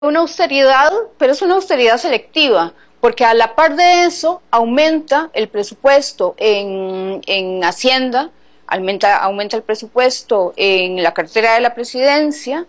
una austeridad, pero es una austeridad selectiva, porque a la par de eso aumenta el presupuesto en Hacienda, aumenta el presupuesto en la cartera de la presidencia,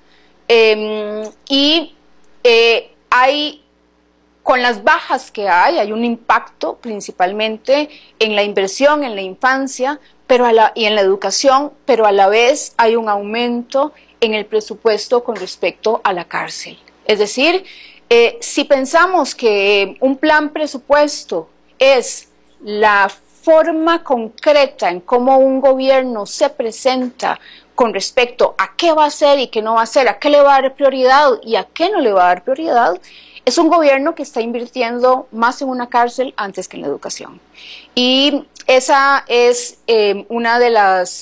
y hay, con las bajas que hay un impacto principalmente en la inversión en la infancia y en la educación, pero a la vez hay un aumento en el presupuesto con respecto a la cárcel. Es decir, si pensamos que un plan presupuesto es la forma concreta en cómo un gobierno se presenta con respecto a qué va a hacer y qué no va a hacer, a qué le va a dar prioridad y a qué no le va a dar prioridad, es un gobierno que está invirtiendo más en una cárcel antes que en la educación. Y esa es una de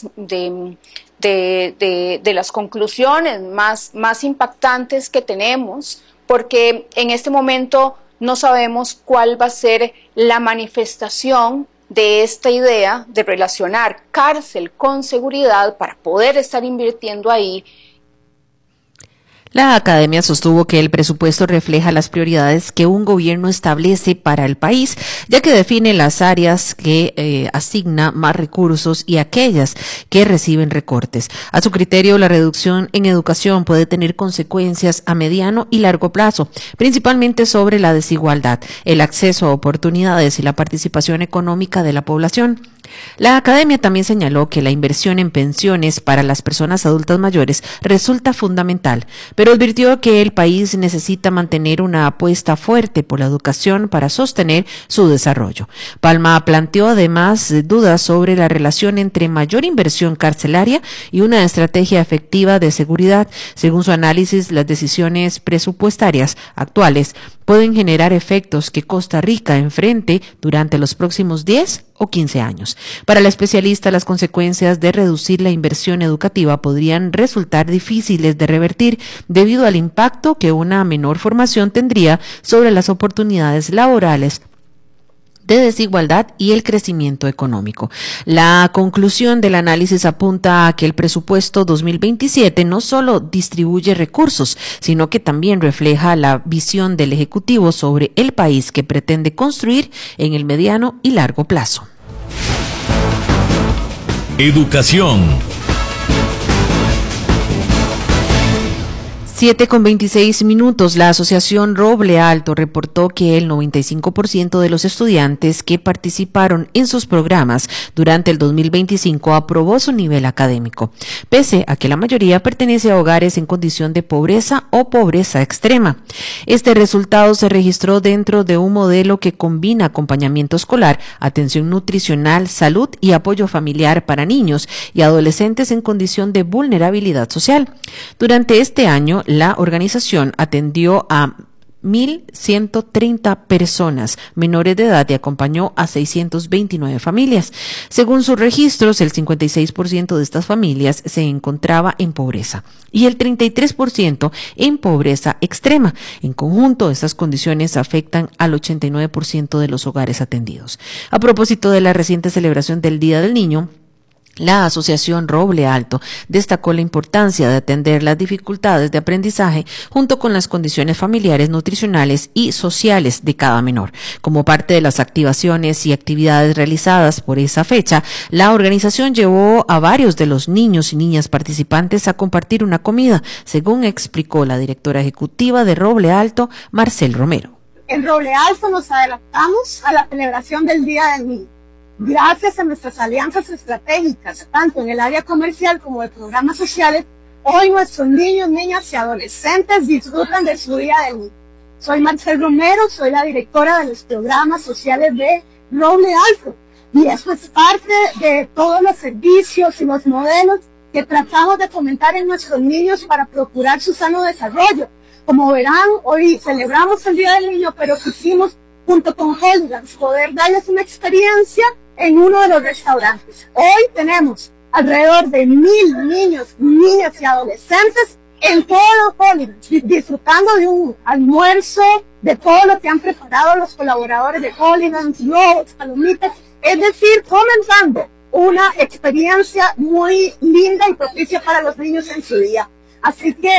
las conclusiones más impactantes que tenemos, porque en este momento no sabemos cuál va a ser la manifestación de esta idea de relacionar cárcel con seguridad para poder estar invirtiendo ahí. La academia sostuvo que el presupuesto refleja las prioridades que un gobierno establece para el país, ya que define las áreas que asigna más recursos y aquellas que reciben recortes. A su criterio, la reducción en educación puede tener consecuencias a mediano y largo plazo, principalmente sobre la desigualdad, el acceso a oportunidades y la participación económica de la población. La academia también señaló que la inversión en pensiones para las personas adultas mayores resulta fundamental, pero advirtió que el país necesita mantener una apuesta fuerte por la educación para sostener su desarrollo. Palma planteó además dudas sobre la relación entre mayor inversión carcelaria y una estrategia efectiva de seguridad. Según su análisis, las decisiones presupuestarias actuales pueden generar efectos que Costa Rica enfrente durante los próximos 10 o 15 años. Para la especialista, las consecuencias de reducir la inversión educativa podrían resultar difíciles de revertir debido al impacto que una menor formación tendría sobre las oportunidades laborales de desigualdad y el crecimiento económico. La conclusión del análisis apunta a que el presupuesto 2027 no solo distribuye recursos, sino que también refleja la visión del Ejecutivo sobre el país que pretende construir en el mediano y largo plazo. Educación. 7:26. La Asociación Roble Alto reportó que el 95% de los estudiantes que participaron en sus programas durante el 2025 aprobó su nivel académico, pese a que la mayoría pertenece a hogares en condición de pobreza o pobreza extrema. Este resultado se registró dentro de un modelo que combina acompañamiento escolar, atención nutricional, salud y apoyo familiar para niños y adolescentes en condición de vulnerabilidad social. Durante este año, la organización atendió a 1,130 personas menores de edad y acompañó a 629 familias. Según sus registros, el 56% de estas familias se encontraba en pobreza y el 33% en pobreza extrema. En conjunto, estas condiciones afectan al 89% de los hogares atendidos. A propósito de la reciente celebración del Día del Niño, la Asociación Roble Alto destacó la importancia de atender las dificultades de aprendizaje junto con las condiciones familiares, nutricionales y sociales de cada menor. Como parte de las activaciones y actividades realizadas por esa fecha, la organización llevó a varios de los niños y niñas participantes a compartir una comida, según explicó la directora ejecutiva de Roble Alto, Marcel Romero. En Roble Alto nos adelantamos a la celebración del Día del Niño. Gracias a nuestras alianzas estratégicas, tanto en el área comercial como de programas sociales, hoy nuestros niños, niñas y adolescentes disfrutan de su Día del Niño. Soy Marcel Romero, soy la directora de los programas sociales de Roble Alto, y eso es parte de todos los servicios y los modelos que tratamos de fomentar en nuestros niños para procurar su sano desarrollo. Como verán, hoy celebramos el Día del Niño, pero quisimos, junto con Hellgans, poder darles una experiencia en uno de los restaurantes. Hoy tenemos alrededor de 1,000 niños, niñas y adolescentes en todo Hellgans, disfrutando de un almuerzo, de todo lo que han preparado los colaboradores de Hellgans, globos, palomitas, es decir, comenzando una experiencia muy linda y propicia para los niños en su día. Así que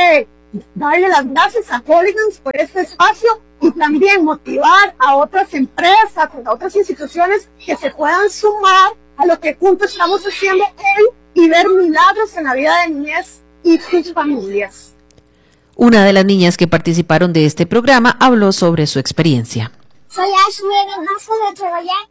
darle las gracias a Hooligans por este espacio y también motivar a otras empresas, a otras instituciones que se puedan sumar a lo que juntos estamos haciendo hoy y ver milagros en la vida de niñez y sus familias. Una de las niñas que participaron de este programa habló sobre su experiencia. Soy Ashley Hermoso de Tregoyán.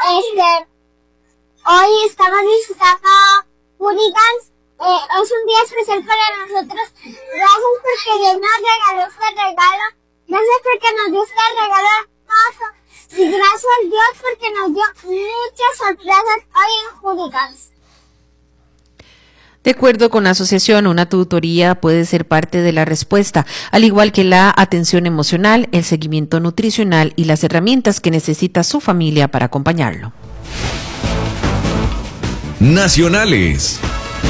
Hoy estamos visitando Hooligans. Es un día especial para nosotros. Gracias porque Dios nos regaló este regalo. Gracias porque nos dio este regalo hermoso. Y gracias a Dios porque nos dio muchas sorpresas hoy en Hooligans. De acuerdo con la asociación, una tutoría puede ser parte de la respuesta, al igual que la atención emocional, el seguimiento nutricional y las herramientas que necesita su familia para acompañarlo. Nacionales.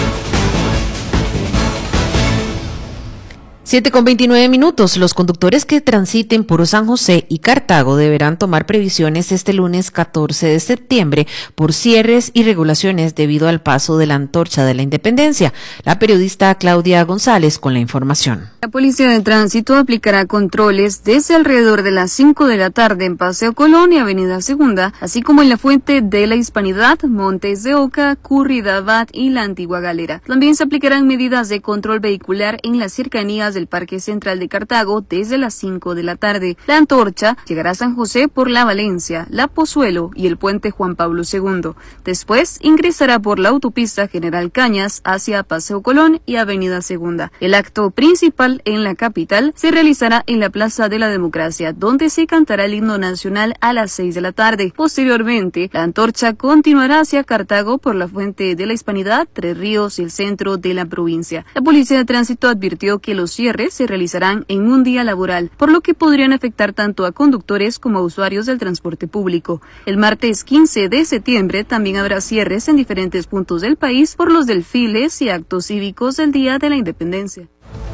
7:29. Los conductores que transiten por San José y Cartago deberán tomar previsiones este lunes 14 de septiembre por cierres y regulaciones debido al paso de la Antorcha de la Independencia. La periodista Claudia González con la información. La Policía de Tránsito aplicará controles desde alrededor de las 5 de la tarde en Paseo Colón y Avenida Segunda, así como en la Fuente de la Hispanidad, Montes de Oca, Curridabat y la Antigua Galera. También se aplicarán medidas de control vehicular en las cercanías del Parque Central de Cartago desde las 5 de la tarde. La Antorcha llegará a San José por la Valencia, la Pozuelo y el Puente Juan Pablo II. Después ingresará por la autopista General Cañas hacia Paseo Colón y Avenida Segunda. El acto principal en la capital se realizará en la Plaza de la Democracia, donde se cantará el himno nacional a las 6 de la tarde. Posteriormente, la Antorcha continuará hacia Cartago por la Fuente de la Hispanidad, Tres Ríos y el centro de la provincia. La Policía de Tránsito advirtió que los cierres se realizarán en un día laboral, por lo que podrían afectar tanto a conductores como a usuarios del transporte público. El martes 15 de septiembre también habrá cierres en diferentes puntos del país por los desfiles y actos cívicos del Día de la Independencia.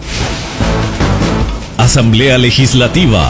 Asamblea Legislativa.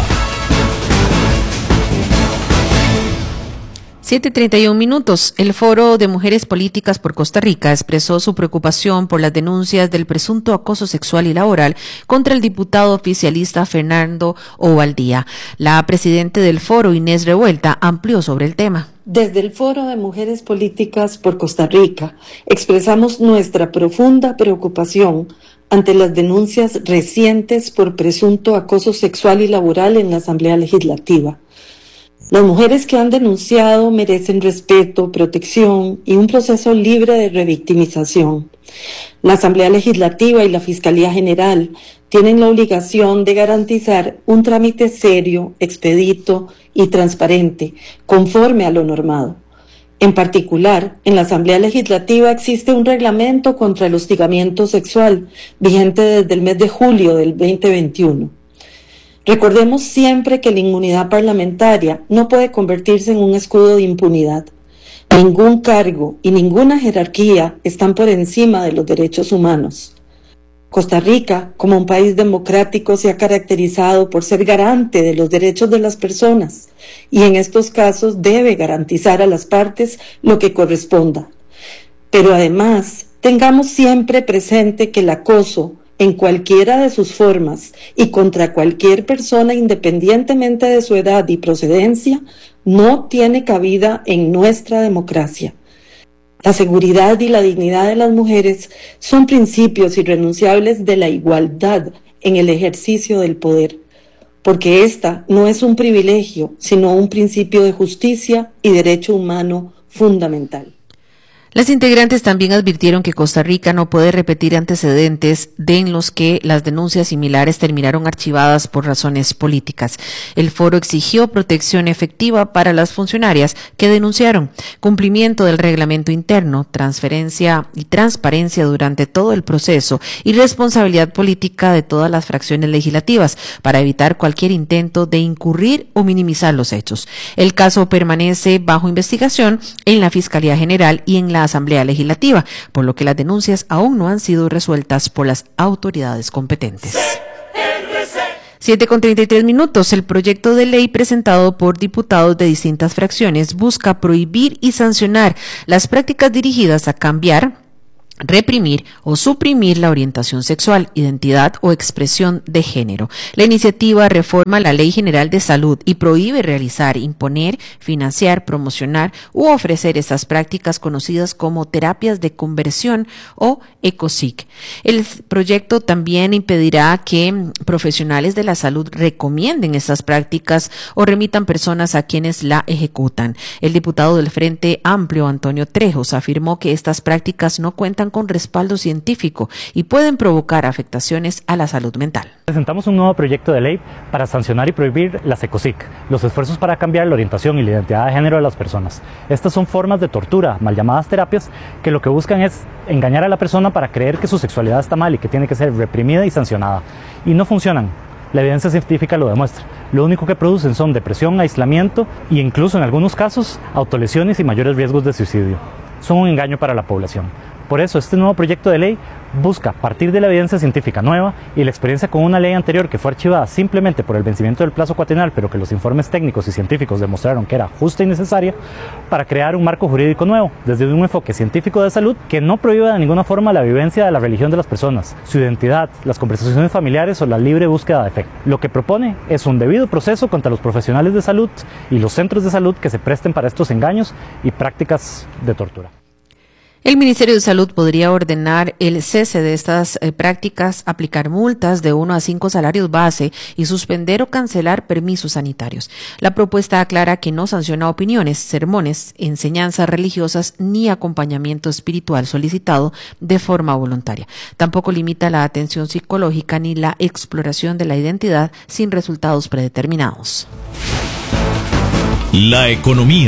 7:31. El Foro de Mujeres Políticas por Costa Rica expresó su preocupación por las denuncias del presunto acoso sexual y laboral contra el diputado oficialista Fernando Ovaldía. La presidenta del foro, Inés Revuelta, amplió sobre el tema. Desde el Foro de Mujeres Políticas por Costa Rica expresamos nuestra profunda preocupación ante las denuncias recientes por presunto acoso sexual y laboral en la Asamblea Legislativa. Las mujeres que han denunciado merecen respeto, protección y un proceso libre de revictimización. La Asamblea Legislativa y la Fiscalía General tienen la obligación de garantizar un trámite serio, expedito y transparente, conforme a lo normado. En particular, en la Asamblea Legislativa existe un reglamento contra el hostigamiento sexual, vigente desde el mes de julio del 2021. Recordemos siempre que la inmunidad parlamentaria no puede convertirse en un escudo de impunidad. Ningún cargo y ninguna jerarquía están por encima de los derechos humanos. Costa Rica, como un país democrático, se ha caracterizado por ser garante de los derechos de las personas y en estos casos debe garantizar a las partes lo que corresponda. Pero además, tengamos siempre presente que el acoso, en cualquiera de sus formas y contra cualquier persona independientemente de su edad y procedencia, no tiene cabida en nuestra democracia. La seguridad y la dignidad de las mujeres son principios irrenunciables de la igualdad en el ejercicio del poder, porque esta no es un privilegio, sino un principio de justicia y derecho humano fundamental. Las integrantes también advirtieron que Costa Rica no puede repetir antecedentes en los que las denuncias similares terminaron archivadas por razones políticas. El foro exigió protección efectiva para las funcionarias que denunciaron, cumplimiento del reglamento interno, transferencia y transparencia durante todo el proceso y responsabilidad política de todas las fracciones legislativas para evitar cualquier intento de incurrir o minimizar los hechos. El caso permanece bajo investigación en la Fiscalía General y en la Asamblea Legislativa, por lo que las denuncias aún no han sido resueltas por las autoridades competentes. 7:33. El proyecto de ley presentado por diputados de distintas fracciones busca prohibir y sancionar las prácticas dirigidas a cambiar reprimir o suprimir la orientación sexual, identidad o expresión de género. La iniciativa reforma la Ley General de Salud y prohíbe realizar, imponer, financiar, promocionar u ofrecer estas prácticas conocidas como terapias de conversión o ECOSIC. El proyecto también impedirá que profesionales de la salud recomienden estas prácticas o remitan personas a quienes la ejecutan. El diputado del Frente Amplio, Antonio Trejos, afirmó que estas prácticas no cuentan con respaldo científico y pueden provocar afectaciones a la salud mental. Presentamos un nuevo proyecto de ley para sancionar y prohibir las ECOSIC, los esfuerzos para cambiar la orientación y la identidad de género de las personas. Estas son formas de tortura, mal llamadas terapias, que lo que buscan es engañar a la persona para creer que su sexualidad está mal y que tiene que ser reprimida y sancionada. Y no funcionan. La evidencia científica lo demuestra. Lo único que producen son depresión, aislamiento e incluso en algunos casos autolesiones y mayores riesgos de suicidio. Son un engaño para la población. Por eso, este nuevo proyecto de ley busca partir de la evidencia científica nueva y la experiencia con una ley anterior que fue archivada simplemente por el vencimiento del plazo cuatrienal, pero que los informes técnicos y científicos demostraron que era justa y necesaria, para crear un marco jurídico nuevo, desde un enfoque científico de salud que no prohíba de ninguna forma la vivencia de la religión de las personas, su identidad, las conversaciones familiares o la libre búsqueda de fe. Lo que propone es un debido proceso contra los profesionales de salud y los centros de salud que se presten para estos engaños y prácticas de tortura. El Ministerio de Salud podría ordenar el cese de estas prácticas, aplicar multas de 1 a 5 salarios base y suspender o cancelar permisos sanitarios. La propuesta aclara que no sanciona opiniones, sermones, enseñanzas religiosas ni acompañamiento espiritual solicitado de forma voluntaria. Tampoco limita la atención psicológica ni la exploración de la identidad sin resultados predeterminados. La economía.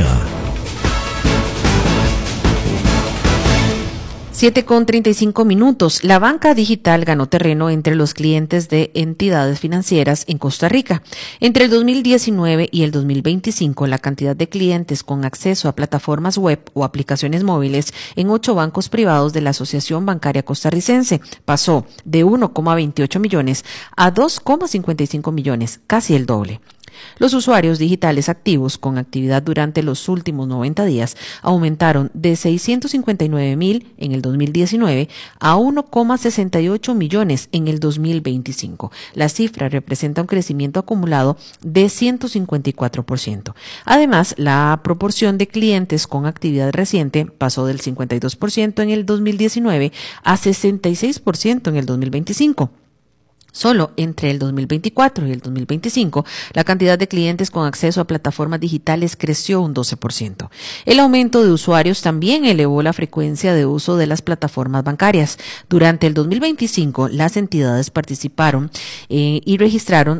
7:35. La banca digital ganó terreno entre los clientes de entidades financieras en Costa Rica. Entre el 2019 y el 2025, la cantidad de clientes con acceso a plataformas web o aplicaciones móviles en 8 bancos privados de la Asociación Bancaria Costarricense pasó de 1,28 millones a 2,55 millones, casi el doble. Los usuarios digitales activos con actividad durante los últimos 90 días aumentaron de 659,000 en el 2019 a 1,68 millones en el 2025. La cifra representa un crecimiento acumulado de 154%. Además, la proporción de clientes con actividad reciente pasó del 52% en el 2019 a 66% en el 2025. Solo entre el 2024 y el 2025, la cantidad de clientes con acceso a plataformas digitales creció un 12%. El aumento de usuarios también elevó la frecuencia de uso de las plataformas bancarias. Durante el 2025, las entidades participaron y registraron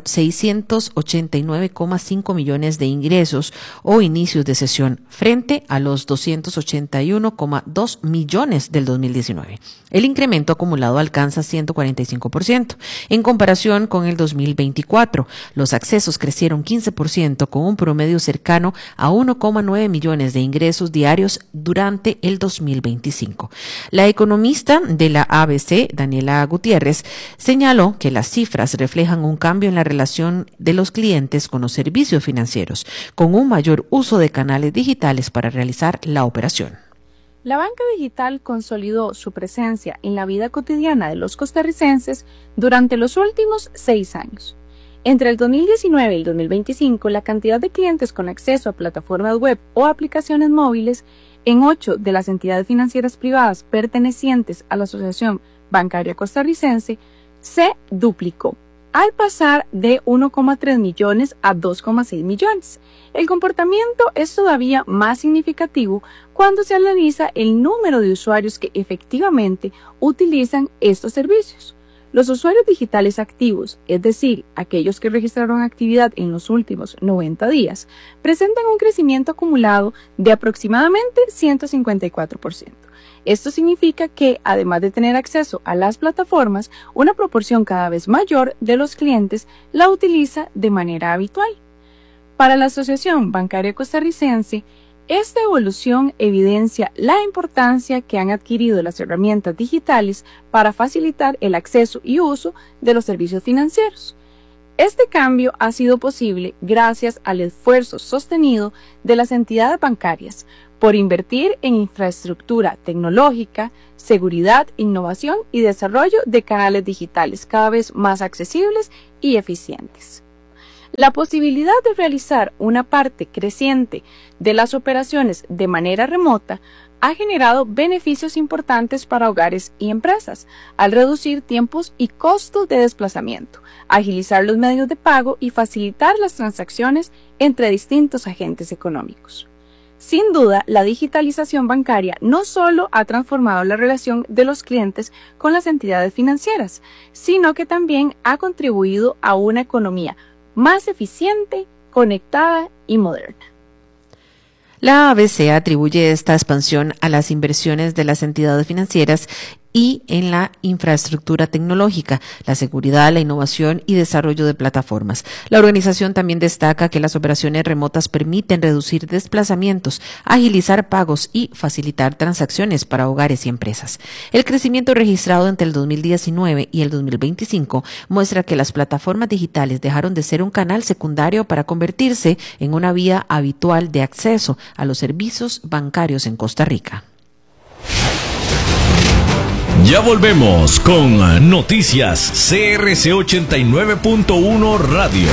689,5 millones de ingresos o inicios de sesión frente a los 281,2 millones del 2019. El incremento acumulado alcanza 145%. En comparación con el 2024, los accesos crecieron 15% con un promedio cercano a 1,9 millones de ingresos diarios durante el 2025. La economista de la ABC, Daniela Gutiérrez, señaló que las cifras reflejan un cambio en la relación de los clientes con los servicios financieros, con un mayor uso de canales digitales para realizar la operación. La banca digital consolidó su presencia en la vida cotidiana de los costarricenses durante los últimos 6 años. Entre el 2019 y el 2025, la cantidad de clientes con acceso a plataformas web o aplicaciones móviles en 8 de las entidades financieras privadas pertenecientes a la Asociación Bancaria Costarricense se duplicó, al pasar de 1,3 millones a 2,6 millones. El comportamiento es todavía más significativo cuando se analiza el número de usuarios que efectivamente utilizan estos servicios. Los usuarios digitales activos, es decir, aquellos que registraron actividad en los últimos 90 días, presentan un crecimiento acumulado de aproximadamente 154%. Esto significa que, además de tener acceso a las plataformas, una proporción cada vez mayor de los clientes la utiliza de manera habitual. Para la Asociación Bancaria Costarricense, esta evolución evidencia la importancia que han adquirido las herramientas digitales para facilitar el acceso y uso de los servicios financieros. Este cambio ha sido posible gracias al esfuerzo sostenido de las entidades bancarias por invertir en infraestructura tecnológica, seguridad, innovación y desarrollo de canales digitales cada vez más accesibles y eficientes. La posibilidad de realizar una parte creciente de las operaciones de manera remota ha generado beneficios importantes para hogares y empresas, al reducir tiempos y costos de desplazamiento, agilizar los medios de pago y facilitar las transacciones entre distintos agentes económicos. Sin duda, la digitalización bancaria no solo ha transformado la relación de los clientes con las entidades financieras, sino que también ha contribuido a una economía más eficiente, conectada y moderna. La ABC atribuye esta expansión a las inversiones de las entidades financieras y en la infraestructura tecnológica, la seguridad, la innovación y desarrollo de plataformas. La organización también destaca que las operaciones remotas permiten reducir desplazamientos, agilizar pagos y facilitar transacciones para hogares y empresas. El crecimiento registrado entre el 2019 y el 2025 muestra que las plataformas digitales dejaron de ser un canal secundario para convertirse en una vía habitual de acceso a los servicios bancarios en Costa Rica. Ya volvemos con Noticias CRC 89.1 Radio.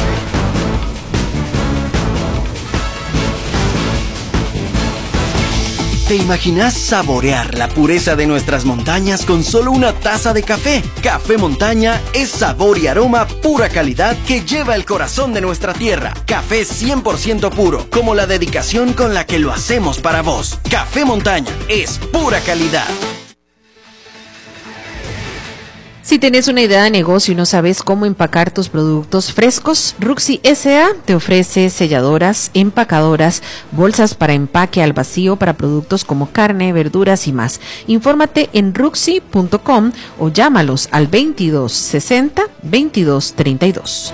¿Te imaginas saborear la pureza de nuestras montañas con solo una taza de café? Café Montaña es sabor y aroma pura calidad que lleva el corazón de nuestra tierra. Café 100% puro, como la dedicación con la que lo hacemos para vos. Café Montaña es pura calidad. Si tenés una idea de negocio y no sabes cómo empacar tus productos frescos, Ruxy S.A. te ofrece selladoras, empacadoras, bolsas para empaque al vacío para productos como carne, verduras y más. Infórmate en ruxy.com o llámalos al 2260-2232.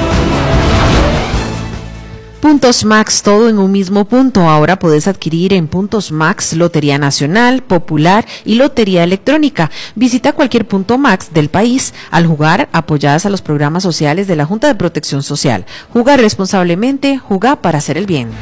Puntos Max, todo en un mismo punto. Ahora puedes adquirir en Puntos Max Lotería Nacional, Popular y Lotería Electrónica. Visita cualquier Punto Max del país. Al jugar, apoyadas a los programas sociales de la Junta de Protección Social. Jugar responsablemente, jugar para hacer el bien.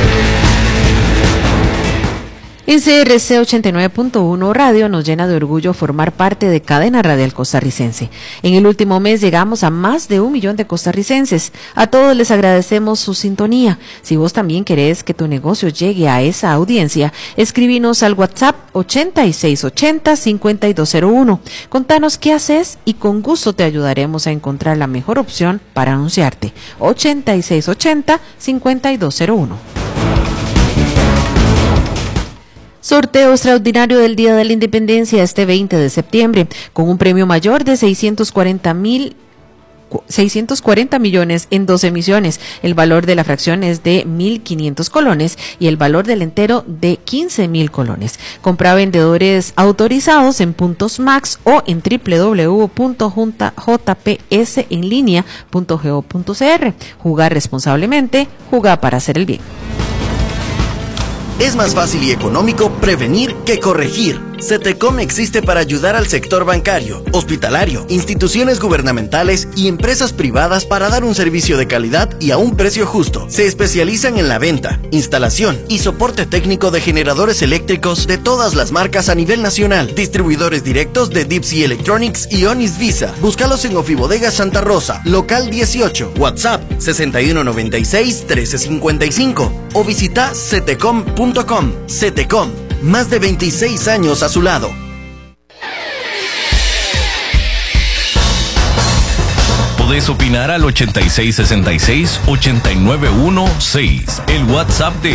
En CRC 89.1 Radio nos llena de orgullo formar parte de Cadena Radial Costarricense. En el último mes llegamos a más de 1 millón de costarricenses. A todos les agradecemos su sintonía. Si vos también querés que tu negocio llegue a esa audiencia, escribinos al WhatsApp 8680-5201. Contanos qué haces y con gusto te ayudaremos a encontrar la mejor opción para anunciarte. 8680-5201. Sorteo extraordinario del Día de la Independencia este 20 de septiembre, con un premio mayor de 640 millones en 2 emisiones. El valor de la fracción es de 1.500 colones y el valor del entero de 15.000 colones. Compra vendedores autorizados en Puntos Max o en www.jpsenlinea.go.cr. Jugar responsablemente, jugar para hacer el bien. Es más fácil y económico prevenir que corregir. CETECOM existe para ayudar al sector bancario, hospitalario, instituciones gubernamentales y empresas privadas para dar un servicio de calidad y a un precio justo. Se especializan en la venta, instalación y soporte técnico de generadores eléctricos de todas las marcas a nivel nacional. Distribuidores directos de Deep Sea Electronics y Onis Visa. Búscalos en Ofibodega Santa Rosa, local 18, WhatsApp 6196-1355 o visita cetecom.com. CETECOM, más de 26 años a su lado. Podés opinar al 8666-89116, el WhatsApp de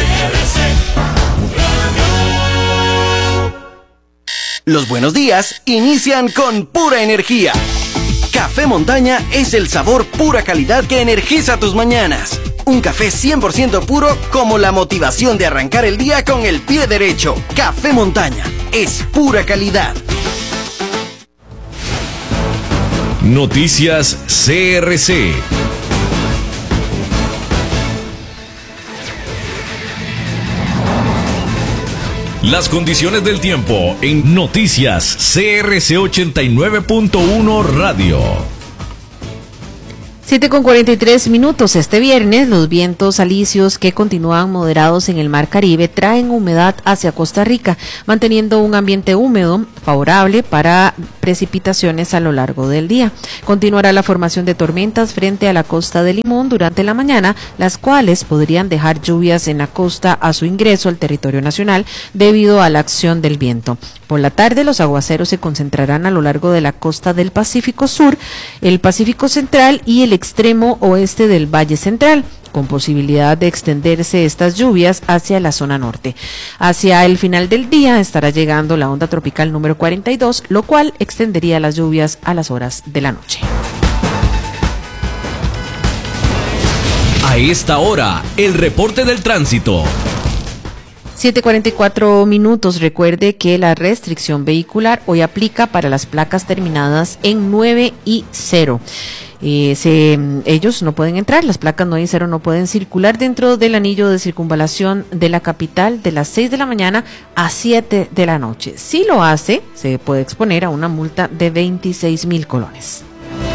Los buenos días inician con pura energía. Café Montaña es el sabor pura calidad que energiza tus mañanas. Un café 100% puro como la motivación de arrancar el día con el pie derecho. Café Montaña es pura calidad. Noticias CRC. Las condiciones del tiempo en Noticias CRC 89.1 Radio. 7:43. Este viernes, los vientos alisios que continúan moderados en el Mar Caribe traen humedad hacia Costa Rica, manteniendo un ambiente húmedo favorable para precipitaciones a lo largo del día. Continuará la formación de tormentas frente a la costa de Limón durante la mañana, las cuales podrían dejar lluvias en la costa a su ingreso al territorio nacional debido a la acción del viento. Por la tarde, los aguaceros se concentrarán a lo largo de la costa del Pacífico Sur, el Pacífico Central y el extremo oeste del Valle Central, con posibilidad de extenderse estas lluvias hacia la zona norte. Hacia el final del día estará llegando la onda tropical número 42, lo cual extendería las lluvias a las horas de la noche. A esta hora, el reporte del tránsito. 7:44. Recuerde que la restricción vehicular hoy aplica para las placas terminadas en 9 y 0. Ellos no pueden entrar, las placas 9 y 0 no pueden circular dentro del anillo de circunvalación de la capital de las 6 de la mañana a 7 de la noche. Si lo hace, se puede exponer a una multa de 26,000 colones.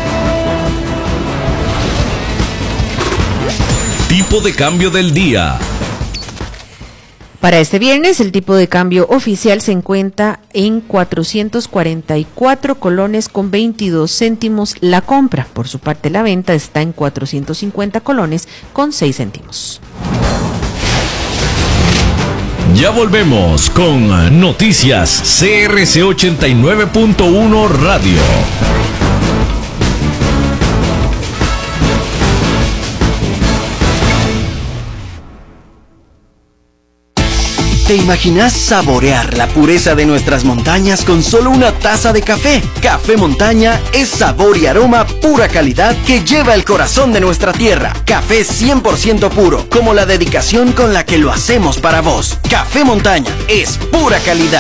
Tipo de cambio del día. Para este viernes, el tipo de cambio oficial se encuentra en 444 colones con 22 céntimos la compra. Por su parte, la venta está en 450 colones con 6 céntimos. Ya volvemos con Noticias CRC 89.1 Radio. ¿Te imaginas saborear la pureza de nuestras montañas con solo una taza de café? Café Montaña es sabor y aroma pura calidad que lleva el corazón de nuestra tierra. Café 100% puro, como la dedicación con la que lo hacemos para vos. Café Montaña es pura calidad.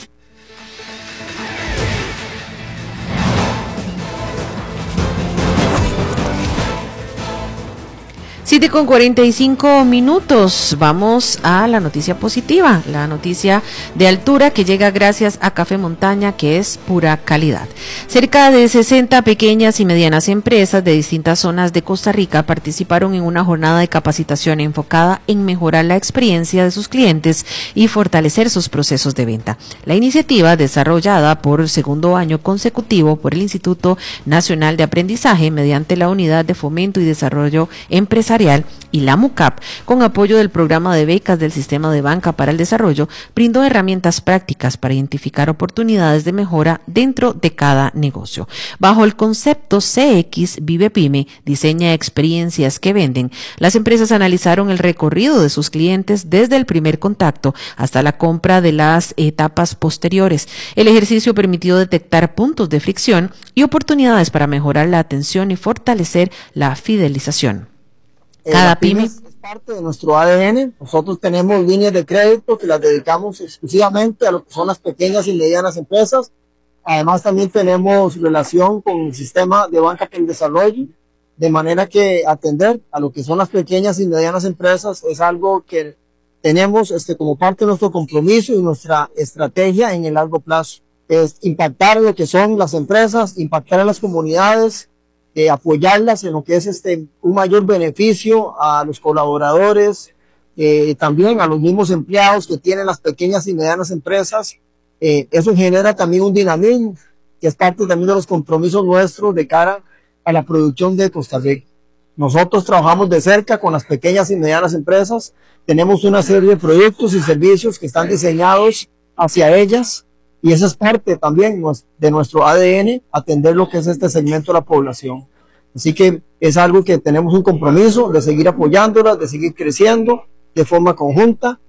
7:45. Vamos a la noticia positiva, la noticia de altura que llega gracias a Café Montaña, que es pura calidad. Cerca de 60 pequeñas y medianas empresas de distintas zonas de Costa Rica participaron en una jornada de capacitación enfocada en mejorar la experiencia de sus clientes y fortalecer sus procesos de venta. La iniciativa, desarrollada por segundo año consecutivo por el Instituto Nacional de Aprendizaje mediante la Unidad de Fomento y Desarrollo Empresarial y la MUCAP, con apoyo del programa de becas del Sistema de Banca para el Desarrollo, brindó herramientas prácticas para identificar oportunidades de mejora dentro de cada negocio. Bajo el concepto CX Vive Pyme, diseña experiencias que venden, las empresas analizaron el recorrido de sus clientes desde el primer contacto hasta la compra de las etapas posteriores. El ejercicio permitió detectar puntos de fricción y oportunidades para mejorar la atención y fortalecer la fidelización. Cada pyme es parte de nuestro ADN. Nosotros tenemos líneas de crédito que las dedicamos exclusivamente a lo que son las pequeñas y medianas empresas. Además, también tenemos relación con el sistema de banca para el desarrollo, de manera que atender a lo que son las pequeñas y medianas empresas es algo que tenemos como parte de nuestro compromiso y nuestra estrategia en el largo plazo. Es impactar lo que son las empresas, impactar a las comunidades, apoyarlas en lo que es un mayor beneficio a los colaboradores, también a los mismos empleados que tienen las pequeñas y medianas empresas. Eso genera también un dinamismo que es parte también de los compromisos nuestros de cara a la producción de Costa Rica. Nosotros trabajamos de cerca con las pequeñas y medianas empresas, tenemos una serie de productos y servicios que están diseñados hacia ellas. Y esa es parte también de nuestro ADN, atender lo que es este segmento de la población. Así que es algo que tenemos un compromiso de seguir apoyándolas, de seguir creciendo de forma conjunta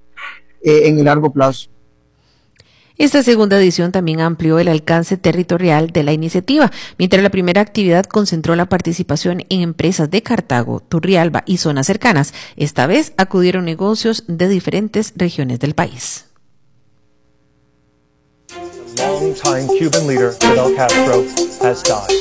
en el largo plazo. Esta segunda edición también amplió el alcance territorial de la iniciativa, mientras la primera actividad concentró la participación en empresas de Cartago, Turrialba y zonas cercanas. Esta vez acudieron negocios de diferentes regiones del país. Long-time Cuban leader Fidel Castro has died.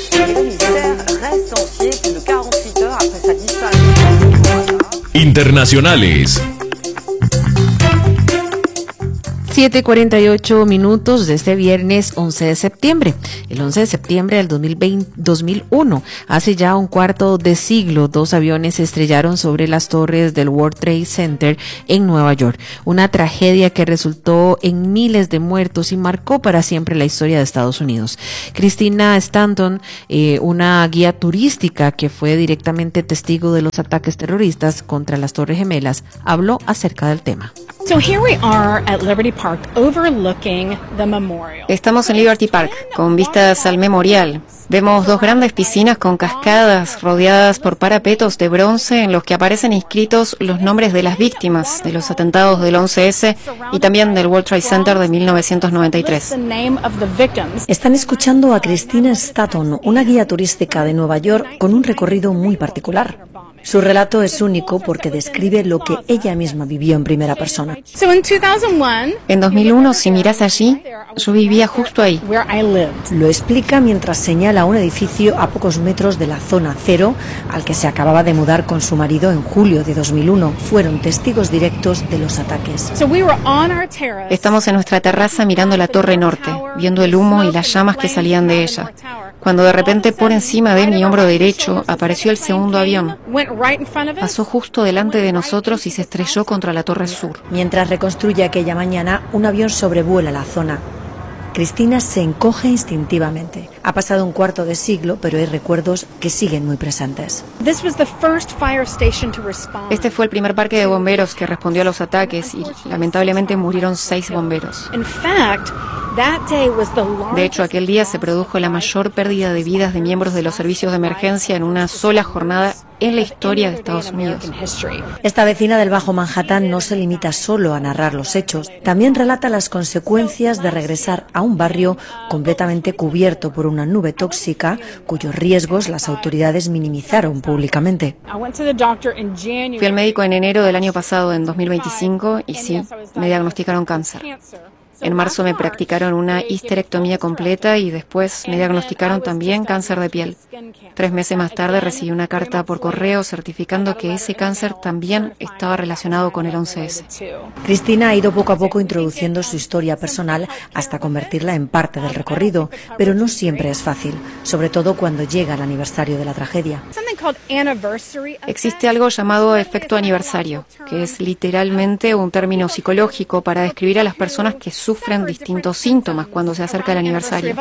Internacionales. 7:48 de este viernes 11 de septiembre. El 11 de septiembre del 2001, hace ya un cuarto de siglo, 2 aviones se estrellaron sobre las torres del World Trade Center en Nueva York. Una tragedia que resultó en miles de muertos y marcó para siempre la historia de Estados Unidos. Christina Stanton, una guía turística que fue directamente testigo de los ataques terroristas contra las Torres Gemelas, habló acerca del tema. So here we are at Liberty Park overlooking the memorial. Estamos en Liberty Park, con vistas al memorial. Vemos 2 grandes piscinas con cascadas rodeadas por parapetos de bronce en los que aparecen inscritos los nombres de las víctimas de los atentados del 11S y también del World Trade Center de 1993. Están escuchando a Christina Stanton, una guía turística de Nueva York con un recorrido muy particular. Su relato es único porque describe lo que ella misma vivió en primera persona. En 2001, si miras allí, yo vivía justo ahí. Lo explica mientras señala un edificio a pocos metros de la zona cero al que se acababa de mudar con su marido en julio de 2001. Fueron testigos directos de los ataques. Estamos en nuestra terraza mirando la torre norte, viendo el humo y las llamas que salían de ella, cuando de repente por encima de mi hombro derecho apareció el segundo avión. Pasó justo delante de nosotros y se estrelló contra la torre sur. Mientras reconstruye aquella mañana, un avión sobrevuela la zona. Cristina se encoge instintivamente. Ha pasado un cuarto de siglo, pero hay recuerdos que siguen muy presentes. Este fue el primer parque de bomberos que respondió a los ataques y lamentablemente murieron 6 bomberos. De hecho, aquel día se produjo la mayor pérdida de vidas de miembros de los servicios de emergencia en una sola jornada en la historia de Estados Unidos. Esta vecina del Bajo Manhattan no se limita solo a narrar los hechos, también relata las consecuencias de regresar a un barrio completamente cubierto por una nube tóxica, cuyos riesgos las autoridades minimizaron públicamente. Fui al médico en enero del año pasado, en 2025, y sí, me diagnosticaron cáncer. En marzo me practicaron una histerectomía completa y después me diagnosticaron también cáncer de piel. 3 meses más tarde recibí una carta por correo certificando que ese cáncer también estaba relacionado con el 11S. Cristina ha ido poco a poco introduciendo su historia personal hasta convertirla en parte del recorrido, pero no siempre es fácil, sobre todo cuando llega el aniversario de la tragedia. Existe algo llamado efecto aniversario, que es literalmente un término psicológico para describir a las personas que sufren distintos síntomas cuando se acerca el aniversario.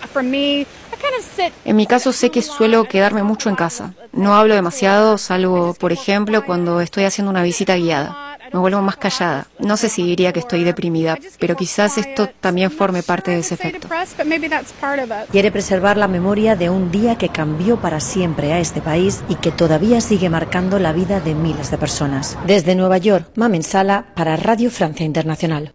En mi caso sé que suelo quedarme mucho en casa. No hablo demasiado, salvo, por ejemplo, cuando estoy haciendo una visita guiada. Me vuelvo más callada. No sé si diría que estoy deprimida, pero quizás esto también forme parte de ese efecto. Quiere preservar la memoria de un día que cambió para siempre a este país y que todavía sigue marcando la vida de miles de personas. Desde Nueva York, Mamen Sala para Radio Francia Internacional.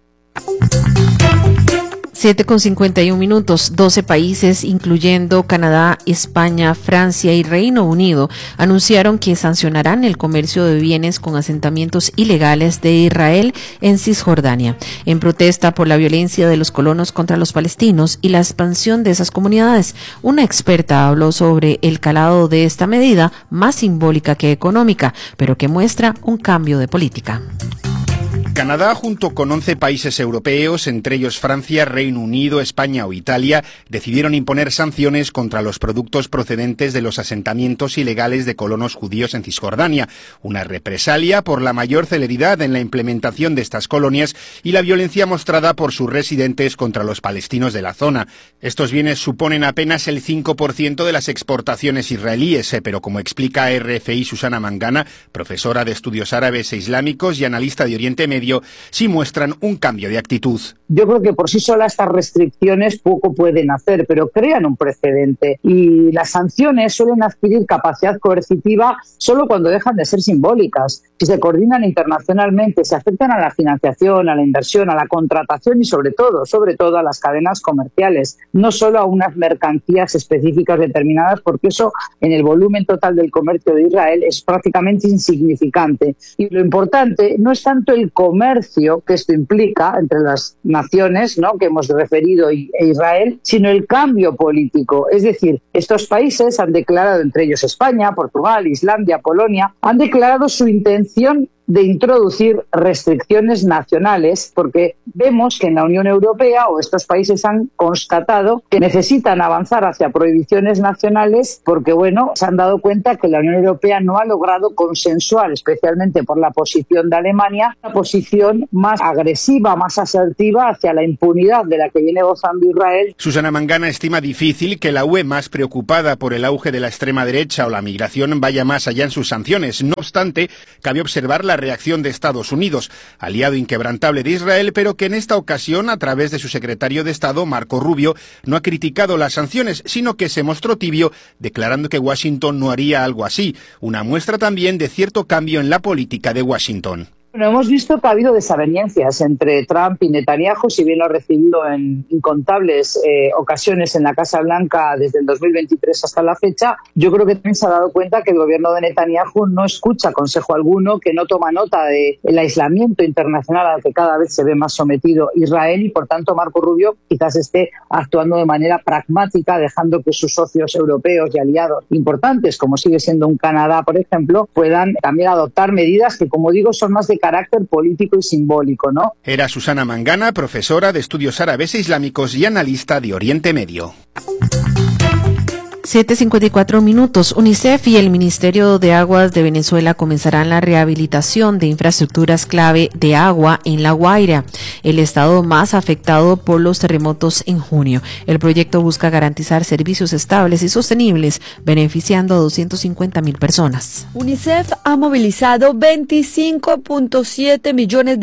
7:51, 12 países, incluyendo Canadá, España, Francia y Reino Unido, anunciaron que sancionarán el comercio de bienes con asentamientos ilegales de Israel en Cisjordania, en protesta por la violencia de los colonos contra los palestinos y la expansión de esas comunidades. Una experta habló sobre el calado de esta medida, más simbólica que económica, pero que muestra un cambio de política. Canadá, junto con 11 países europeos, entre ellos Francia, Reino Unido, España o Italia, decidieron imponer sanciones contra los productos procedentes de los asentamientos ilegales de colonos judíos en Cisjordania, una represalia por la mayor celeridad en la implementación de estas colonias y la violencia mostrada por sus residentes contra los palestinos de la zona. Estos bienes suponen apenas el 5% de las exportaciones israelíes, pero como explica RFI Susana Mangana, profesora de estudios árabes e islámicos y analista de Oriente Medio, sí muestran un cambio de actitud. Yo creo que por sí solas estas restricciones poco pueden hacer, pero crean un precedente y las sanciones suelen adquirir capacidad coercitiva solo cuando dejan de ser simbólicas. Si se coordinan internacionalmente, se afectan a la financiación, a la inversión, a la contratación y sobre todo a las cadenas comerciales, no solo a unas mercancías específicas determinadas, porque eso en el volumen total del comercio de Israel es prácticamente insignificante. Y lo importante no es tanto el comercio que esto implica entre las naciones, ¿no?, que hemos referido e Israel, sino el cambio político. Es decir, estos países han declarado, entre ellos España, Portugal, Islandia, Polonia, han declarado su intención de introducir restricciones nacionales, porque vemos que en la Unión Europea o estos países han constatado que necesitan avanzar hacia prohibiciones nacionales porque, bueno, se han dado cuenta que la Unión Europea no ha logrado consensuar, especialmente por la posición de Alemania, una posición más agresiva, más asertiva hacia la impunidad de la que viene gozando Israel. Susana Mangana estima difícil que la UE, más preocupada por el auge de la extrema derecha o la migración, vaya más allá en sus sanciones. No obstante, cabe observar la reacción de Estados Unidos, aliado inquebrantable de Israel, pero que en esta ocasión, a través de su secretario de Estado, Marco Rubio, no ha criticado las sanciones, sino que se mostró tibio, declarando que Washington no haría algo así, una muestra también de cierto cambio en la política de Washington. Bueno, hemos visto que ha habido desavenencias entre Trump y Netanyahu, si bien lo ha recibido en incontables ocasiones en la Casa Blanca desde el 2023 hasta la fecha. Yo creo que también se ha dado cuenta que el gobierno de Netanyahu no escucha consejo alguno, que no toma nota del aislamiento internacional al que cada vez se ve más sometido Israel y, por tanto, Marco Rubio quizás esté actuando de manera pragmática, dejando que sus socios europeos y aliados importantes, como sigue siendo un Canadá, por ejemplo, puedan también adoptar medidas que, como digo, son más de carácter político y simbólico, ¿no? Era Susana Mangana, profesora de estudios árabes e islámicos y analista de Oriente Medio. 7:54 minutos. UNICEF y el Ministerio de Aguas de Venezuela comenzarán la rehabilitación de infraestructuras clave de agua en La Guaira, el estado más afectado por los terremotos en junio. El proyecto busca garantizar servicios estables y sostenibles, beneficiando a 250,000 personas. UNICEF ha movilizado $25.7 millones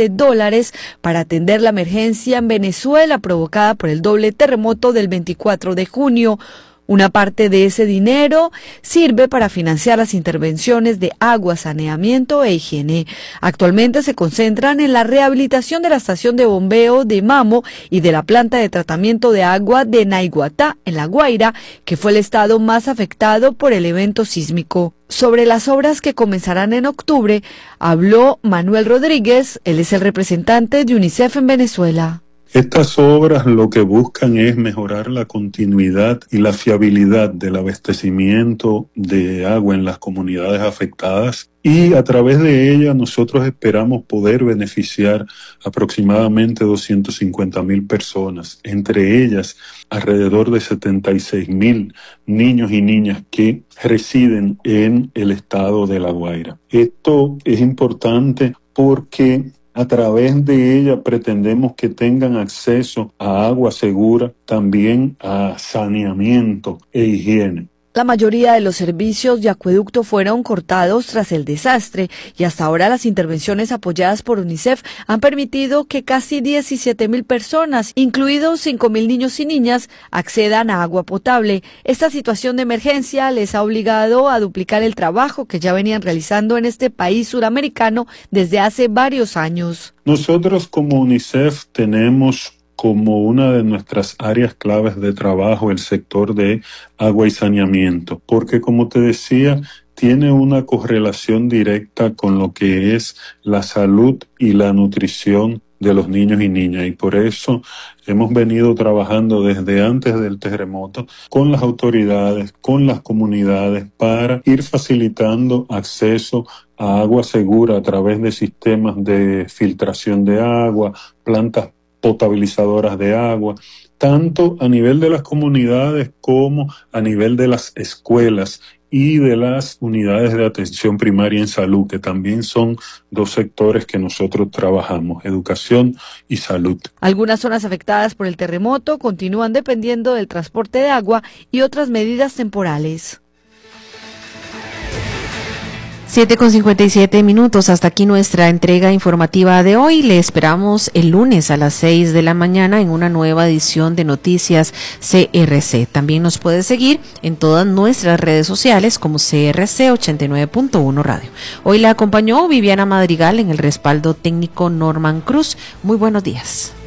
para atender la emergencia en Venezuela provocada por el doble terremoto del 24 de junio. Una parte de ese dinero sirve para financiar las intervenciones de agua, saneamiento e higiene. Actualmente se concentran en la rehabilitación de la estación de bombeo de Mamo y de la planta de tratamiento de agua de Naiguatá, en La Guaira, que fue el estado más afectado por el evento sísmico. Sobre las obras que comenzarán en octubre, habló Manuel Rodríguez, él es el representante de UNICEF en Venezuela. Estas obras lo que buscan es mejorar la continuidad y la fiabilidad del abastecimiento de agua en las comunidades afectadas y a través de ella nosotros esperamos poder beneficiar aproximadamente 250,000 personas, entre ellas alrededor de 76,000 niños y niñas que residen en el estado de La Guaira. Esto es importante porque a través de ella pretendemos que tengan acceso a agua segura, también a saneamiento e higiene. La mayoría de los servicios de acueducto fueron cortados tras el desastre y hasta ahora las intervenciones apoyadas por UNICEF han permitido que casi 17,000 personas, incluidos 5,000 niños y niñas, accedan a agua potable. Esta situación de emergencia les ha obligado a duplicar el trabajo que ya venían realizando en este país suramericano desde hace varios años. Nosotros como UNICEF tenemos como una de nuestras áreas claves de trabajo el sector de agua y saneamiento, porque como te decía, tiene una correlación directa con lo que es la salud y la nutrición de los niños y niñas, y por eso hemos venido trabajando desde antes del terremoto con las autoridades, con las comunidades, para ir facilitando acceso a agua segura a través de sistemas de filtración de agua, plantas potabilizadoras de agua, tanto a nivel de las comunidades como a nivel de las escuelas y de las unidades de atención primaria en salud, que también son dos sectores que nosotros trabajamos, educación y salud. Algunas zonas afectadas por el terremoto continúan dependiendo del transporte de agua y otras medidas temporales. 7:57 minutos. Hasta aquí nuestra entrega informativa de hoy. Le esperamos el lunes a las 6 de la mañana en una nueva edición de Noticias CRC. También nos puede seguir en todas nuestras redes sociales como CRC 89.1 Radio. Hoy la acompañó Viviana Madrigal, en el respaldo técnico Norman Cruz. Muy buenos días.